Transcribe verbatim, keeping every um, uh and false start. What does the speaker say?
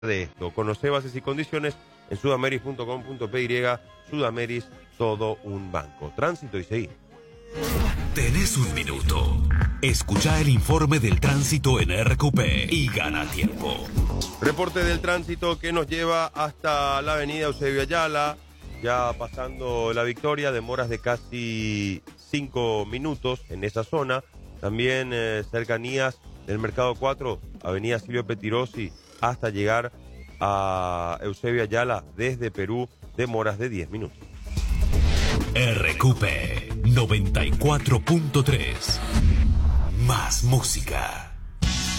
de esto. Conoce bases y condiciones en sudameris punto com punto p y. Sudameris, todo un banco. Tránsito y seguí. Tenés un minuto. Escucha el informe del tránsito en R Q P y gana tiempo. Reporte del tránsito que nos lleva hasta la avenida Eusebio Ayala, ya pasando la Victoria, demoras de casi cinco minutos en esa zona. También eh, cercanías del Mercado cuatro, avenida Silvio Petirosi, hasta llegar a Eusebio Ayala desde Perú, demoras de diez minutos. R Q P noventa y cuatro punto tres. Más música.